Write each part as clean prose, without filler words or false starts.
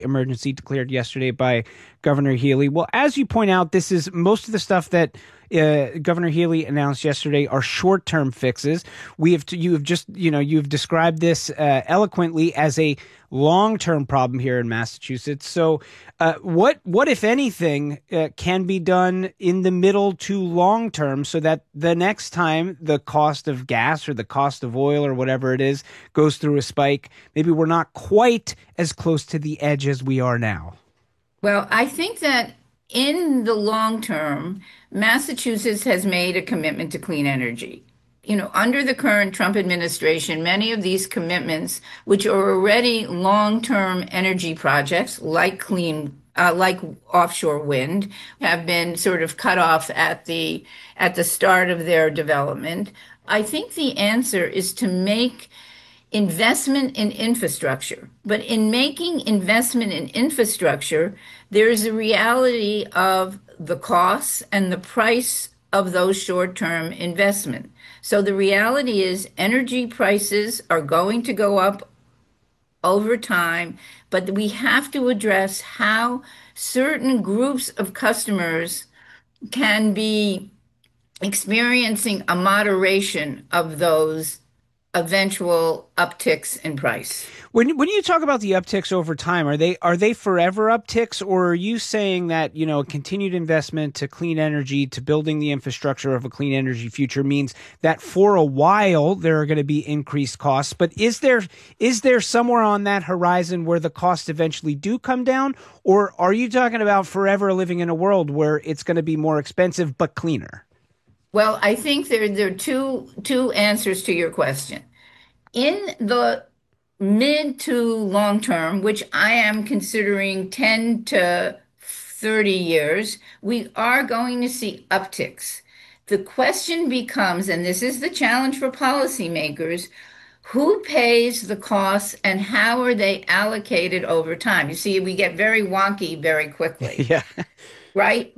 emergency declared yesterday by Governor Healy. Well, as you point out, this is most of the stuff that Governor Healy announced yesterday are short-term fixes. You've described this eloquently as a long-term problem here in Massachusetts. So, what if anything can be done in the middle to long term so that the next time the cost of gas or the cost of oil or whatever it is goes through a spike, maybe we're not quite as close to the edge as we are now? Well, I think that in the long term, Massachusetts has made a commitment to clean energy. Under the current Trump administration, many of these commitments, which are already long-term energy projects like offshore wind, have been sort of cut off at the start of their development. I think the answer is to make investment in infrastructure. But in making investment in infrastructure, there's a reality of the costs and the price of those short-term investments. So the reality is energy prices are going to go up over time, but we have to address how certain groups of customers can be experiencing a moderation of those eventual upticks in price. When you talk about the upticks over time, are they forever upticks, or are you saying that, continued investment to clean energy, to building the infrastructure of a clean energy future means that for a while there are going to be increased costs, but is there somewhere on that horizon where the costs eventually do come down, or are you talking about forever living in a world where it's going to be more expensive but cleaner? Well, I think there are two answers to your question. In the mid to long term, which I am considering 10 to 30 years, we are going to see upticks. The question becomes, and this is the challenge for policymakers, who pays the costs and how are they allocated over time? You see, we get very wonky very quickly. Yeah. Right?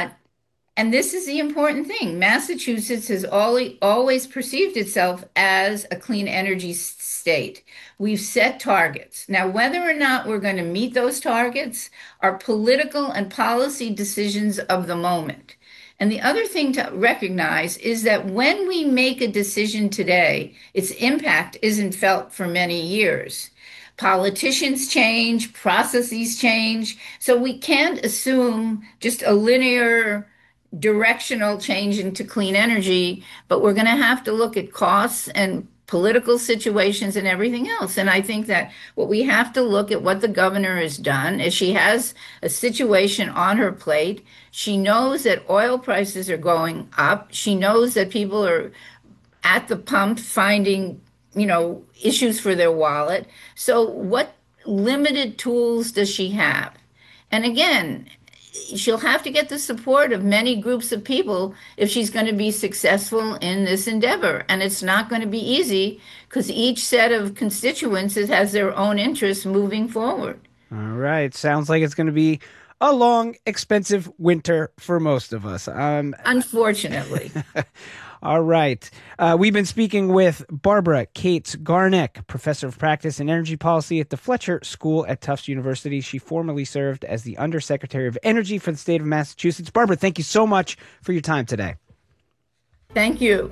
And this is the important thing. Massachusetts has always perceived itself as a clean energy state. We've set targets. Now, whether or not we're going to meet those targets are political and policy decisions of the moment. And the other thing to recognize is that when we make a decision today, its impact isn't felt for many years. Politicians change, processes change, so we can't assume just a linear directional change into clean energy, but we're going to have to look at costs and political situations and everything else. And I think that what we have to look at what the governor has done is she has a situation on her plate. She knows that oil prices are going up. She knows that people are at the pump finding, issues for their wallet. So what limited tools does she have? And again, she'll have to get the support of many groups of people if she's going to be successful in this endeavor. And it's not going to be easy because each set of constituents has their own interests moving forward. All right. Sounds like it's going to be a long, expensive winter for most of us. Unfortunately. All right. We've been speaking with Barbara Cates-Garnick, professor of practice and energy policy at the Fletcher School at Tufts University. She formerly served as the Undersecretary of Energy for the state of Massachusetts. Barbara, thank you so much for your time today. Thank you.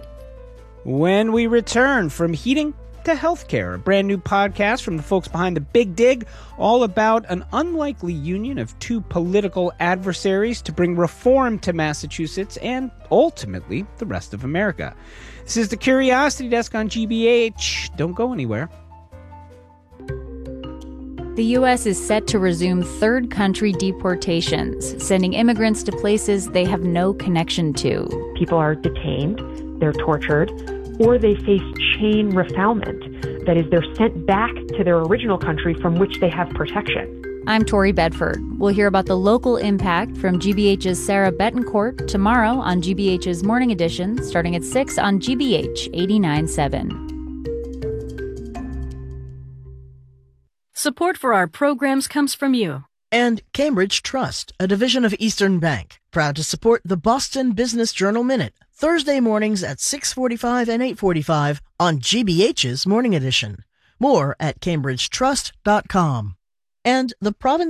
When we return, from heating to healthcare, a brand new podcast from the folks behind The Big Dig, all about an unlikely union of two political adversaries to bring reform to Massachusetts and ultimately the rest of America. This is the Curiosity Desk on GBH. Don't go anywhere. The U.S. is set to resume third country deportations, sending immigrants to places they have no connection to. People are detained, they're tortured, or they face chain refoulement. That is, they're sent back to their original country from which they have protection. I'm Tori Bedford. We'll hear about the local impact from GBH's Sarah Betancourt tomorrow on GBH's Morning Edition, starting at 6 on GBH 89.7. Support for our programs comes from you. And Cambridge Trust, a division of Eastern Bank, proud to support the Boston Business Journal Minute, Thursday mornings at 6:45 and 8:45 on GBH's Morning Edition. More at cambridgetrust.com. And the province